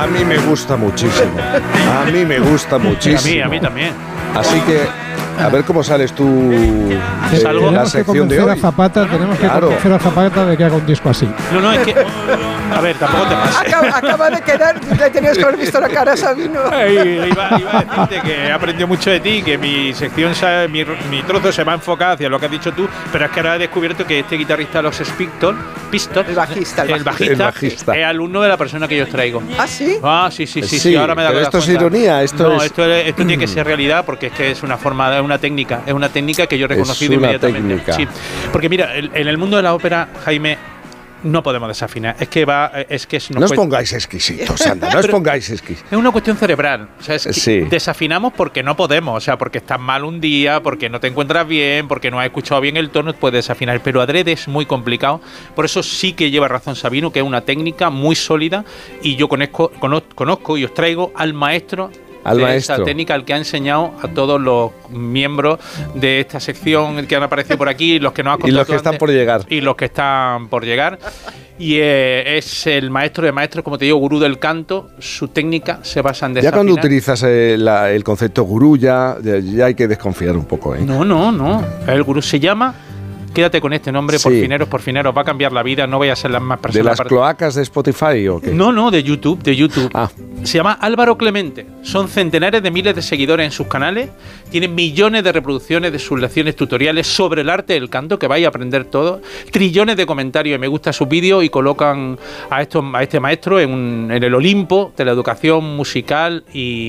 A mí me gusta muchísimo. A mí me gusta muchísimo. A mí también. Así que, a ver cómo sales tú en la sección de hoy. Tenemos que convencer a Zapata de que haga un disco así. No, es que... A ver, tampoco te pases. Acaba de quedar, le tenías que haber visto la cara a Sabino. Iba a decirte que he aprendido mucho de ti, que mi sección, mi trozo se va a enfocar hacia lo que has dicho tú, pero es que ahora he descubierto que este guitarrista de los Pistols, el bajista, es alumno de la persona que yo os traigo. ¿Ah, sí? Sí, ahora me da cuenta. Esto es ironía, esto tiene que ser realidad porque es que es una forma, es una técnica que yo he reconocido inmediatamente. Técnica. Sí, porque mira, en el mundo de la ópera, Jaime, no podemos desafinar. No os pongáis exquisitos, anda, no os pongáis exquisitos. Es una cuestión cerebral. O sea, desafinamos porque no podemos. O sea, porque estás mal un día, porque no te encuentras bien, porque no has escuchado bien el tono, puedes desafinar. Pero adrede es muy complicado. Por eso sí que lleva razón Sabino, que es una técnica muy sólida. Y yo conozco y os traigo al maestro esa técnica, al que ha enseñado a todos los miembros de esta sección que han aparecido por aquí, los que nos ha contado y los que están por llegar. Y los que están por llegar. Y es el maestro de maestros, como te digo, gurú del canto. Su técnica se basa en desafinar. Ya cuando utilizas el concepto gurú, ya hay que desconfiar un poco, ¿eh? No. El gurú se llama... Quédate con este nombre, por fineros, va a cambiar la vida, no voy a ser las más personas. ¿De las cloacas de Spotify o qué? No, de YouTube. Se llama Álvaro Clemente. Son centenares de miles de seguidores en sus canales, tienen millones de reproducciones de sus lecciones tutoriales sobre el arte del canto, que vais a aprender todo, trillones de comentarios y me gusta sus vídeos y colocan a este maestro en el Olimpo de la educación musical y